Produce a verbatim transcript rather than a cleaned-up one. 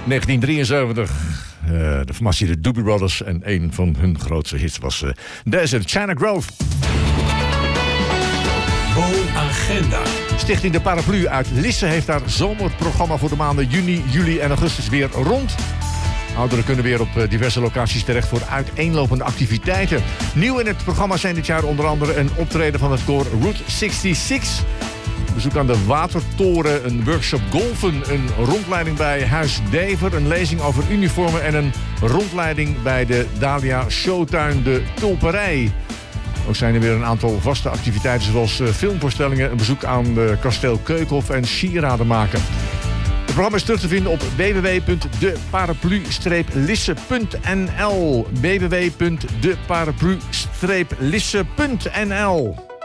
negentien drieënzeventig. Uh, de formatie de Doobie Brothers. En een van hun grootste hits was uh, deze, China Grove. Bo-agenda. Stichting De Paraplu uit Lisse heeft haar zomerprogramma voor de maanden juni, juli en augustus weer rond. Ouderen kunnen weer op diverse locaties terecht voor uiteenlopende activiteiten. Nieuw in het programma zijn dit jaar onder andere een optreden van het koor Route zesenzestig. Bezoek aan de Watertoren, een workshop golfen, een rondleiding bij Huis Dever, een lezing over uniformen en een rondleiding bij de Dahlia Showtuin de Tulperij. Ook zijn er weer een aantal vaste activiteiten zoals filmvoorstellingen, een bezoek aan de Kasteel Keukenhof en sieraden maken. Het programma is terug te vinden op w w w punt de paraplu lisse punt n l w w w punt de paraplu lisse punt n l